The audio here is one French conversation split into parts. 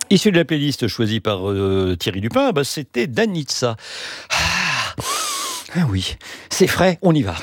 Issu de la playlist choisie par Thierry Dupin, c'était Danitza. Ah oui, c'est frais, on y va.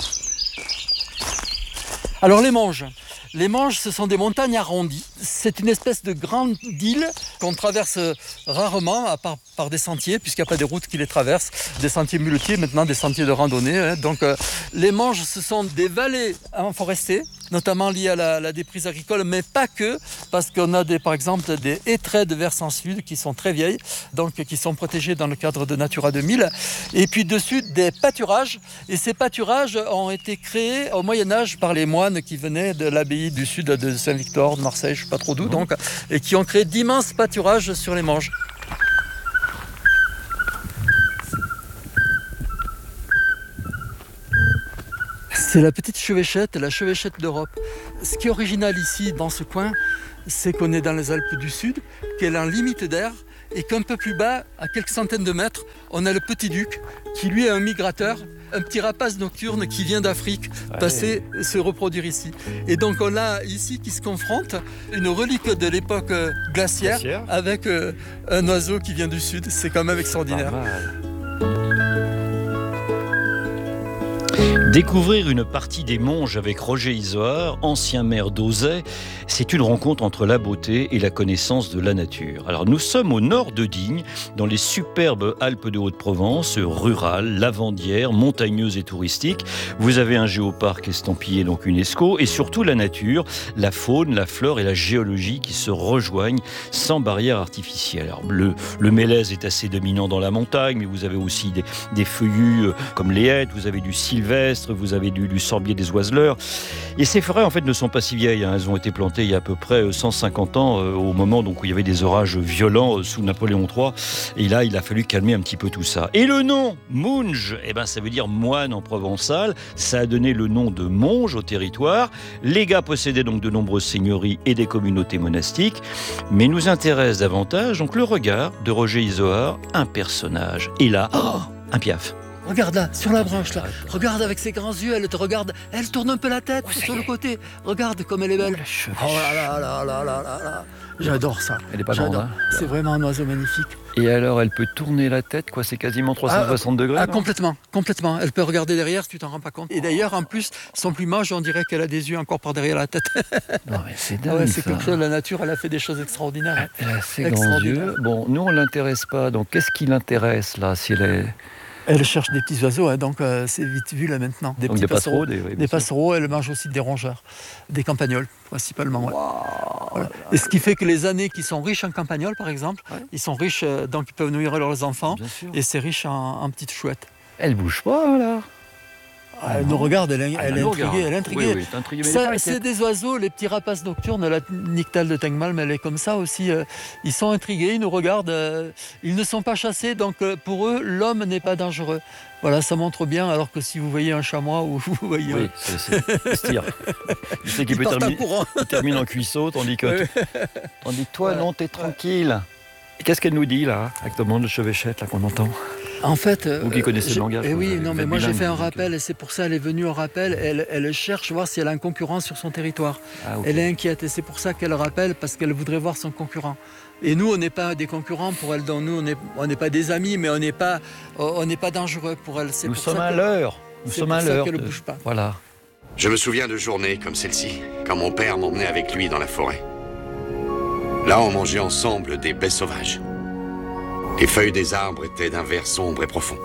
Alors les Monges. Les Monges, ce sont des montagnes arrondies. C'est une espèce de grande île qu'on traverse rarement, à part par des sentiers, puisqu'il n'y a pas des routes qui les traversent, des sentiers muletiers, maintenant des sentiers de randonnée. Donc les Monges, ce sont des vallées forestées, notamment liées à la déprise agricole, mais pas que, parce qu'on a par exemple des haies de versant sud qui sont très vieilles, donc qui sont protégées dans le cadre de Natura 2000. Et puis dessus, des pâturages. Et ces pâturages ont été créés au Moyen-Âge par les moines qui venaient de l'abbaye du sud de Saint-Victor, de Marseille, je ne sais pas trop d'où, donc, et qui ont créé d'immenses pâturages sur les Monges. C'est la petite chevêchette, la chevêchette d'Europe. Ce qui est original ici, dans ce coin, c'est qu'on est dans les Alpes du Sud, qu'elle est en limite d'air, et qu'un peu plus bas, à quelques centaines de mètres, on a le Petit Duc, qui lui est un migrateur, un petit rapace nocturne qui vient d'Afrique passer, se reproduire ici. Et donc on a ici qui se confronte une relique de l'époque glaciaire avec un oiseau qui vient du Sud. C'est quand même extraordinaire. Découvrir une partie des Monges avec Roger Izoard, ancien maire d'Auzay, c'est une rencontre entre la beauté et la connaissance de la nature. Alors nous sommes au nord de Digne, dans les superbes Alpes de Haute-Provence, rurales, lavandières, montagneuses et touristiques. Vous avez un géoparc estampillé, donc UNESCO, et surtout la nature, la faune, la flore et la géologie qui se rejoignent sans barrière artificielle. Alors, le mélèze est assez dominant dans la montagne, mais vous avez aussi des feuillus comme les hêtres, vous avez du sylvestre, vous avez du sorbier des oiseleurs. Et ces forêts, en fait, ne sont pas si vieilles. Elles ont été plantées il y a à peu près 150 ans, au moment donc, où il y avait des orages violents sous Napoléon III. Et là, il a fallu calmer un petit peu tout ça. Et le nom, Munge, ça veut dire moine en provençal. Ça a donné le nom de Monge au territoire. Les gars possédaient donc de nombreuses seigneuries et des communautés monastiques. Mais nous intéresse davantage donc le regard de Roger Izoard, un personnage. Et là, un Piaf. Regarde là, sur la branche là. Regarde avec ses grands yeux, elle te regarde. Elle tourne un peu la tête sur le côté. Regarde comme elle est belle. Oh là là là là là là. J'adore ça. Elle est pas grande, hein. C'est vraiment un oiseau magnifique. Et alors, elle peut tourner la tête, quoi. C'est quasiment 360 degrés. Complètement. Elle peut regarder derrière si tu t'en rends pas compte. Et d'ailleurs, en plus, son plumage, on dirait qu'elle a des yeux encore par derrière la tête. Non mais c'est dingue. C'est quelque chose. La nature, elle a fait des choses extraordinaires. Elle a ses grands yeux. Bon, nous on l'intéresse pas. Donc, qu'est-ce qui l'intéresse là, si elle est... Elle cherche des petits oiseaux, donc c'est vite vu là maintenant. Des passereaux. Des passereaux, elle mange aussi des rongeurs, des campagnols principalement. Ouais. Wow. Voilà. Et ce qui fait que les années qui sont riches en campagnols, par exemple, ils sont riches, donc ils peuvent nourrir leurs enfants, et c'est riche en petites chouettes. Elle bouge pas là. Elle nous regarde, elle est intriguée. Oui, intriguée. C'est des oiseaux, les petits rapaces nocturnes, la nyctale de Tengmalm, elle est comme ça aussi. Ils sont intrigués, ils nous regardent. Ils ne sont pas chassés, donc pour eux, l'homme n'est pas dangereux. Voilà, ça montre bien, alors que si vous voyez un chamois ou vous voyez... Oui, c'est tire. Je sais qu'il termine en cuisseau, tandis que toi, non, t'es tranquille. Et qu'est-ce qu'elle nous dit, là, actuellement, de chevêchette, là, qu'on entend ? En fait, vous qui connaissez le langage. Oui, non, mais moi j'ai fait un rappel et c'est pour ça qu'elle est venue en rappel. Elle cherche voir si elle a un concurrent sur son territoire. Ah, okay. Elle est inquiète et c'est pour ça qu'elle rappelle, parce qu'elle voudrait voir son concurrent. Et nous, on n'est pas des concurrents pour elle. Donc nous, on n'est pas des amis, mais on n'est pas dangereux pour elle. Nous sommes à l'heure. Nous sommes à l'heure. Qu'elle ne bouge pas. Voilà. Je me souviens de journées comme celle-ci, quand mon père m'emmenait avec lui dans la forêt. Là, on mangeait ensemble des baies sauvages. Les feuilles des arbres étaient d'un vert sombre et profond.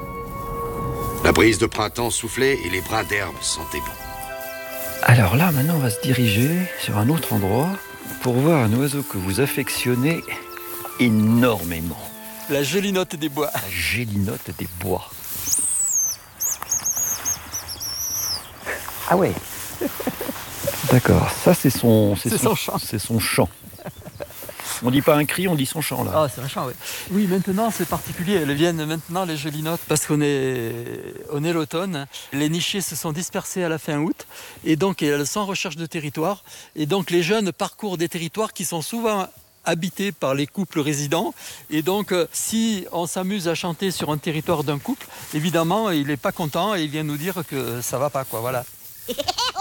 La brise de printemps soufflait et les brins d'herbe sentaient bon. Alors là, maintenant, on va se diriger sur un autre endroit pour voir un oiseau que vous affectionnez énormément. La gélinote des bois. La gélinote des bois. Ah ouais. D'accord, ça c'est son chant. C'est son chant. On dit pas un cri, on dit son chant là. Ah, c'est un chant, oui. Oui, maintenant c'est particulier. Elles viennent maintenant, les gélinotes, parce qu'on est l'automne. Les nichés se sont dispersés à la fin août, et donc elles sont en recherche de territoire. Et donc les jeunes parcourent des territoires qui sont souvent habités par les couples résidents. Et donc, si on s'amuse à chanter sur un territoire d'un couple, évidemment, il n'est pas content et il vient nous dire que ça va pas, quoi. Voilà.